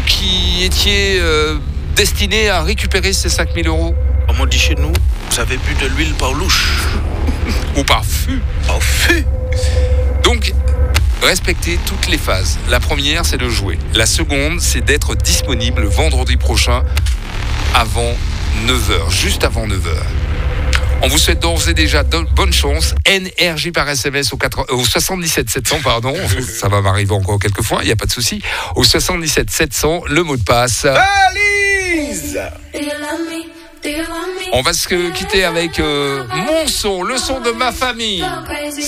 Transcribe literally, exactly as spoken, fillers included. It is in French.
qui étiez euh, destiné à récupérer ces cinq mille euros? Comme on dit chez nous, vous avez bu de l'huile par louche. Ou par fût. Par fût. Donc, respectez toutes les phases. La première, c'est de jouer. La seconde, c'est d'être disponible vendredi prochain avant neuf heures, juste avant neuf heures. On vous souhaite d'ores et déjà de bonne chance. N R J par S M S au, quatre, au soixante-dix-sept sept cents, pardon. Ça va m'arriver encore quelques fois, il n'y a pas de souci. Au soixante-dix-sept sept cents, le mot de passe. Valise. On va se quitter avec euh, mon son, le son de ma famille.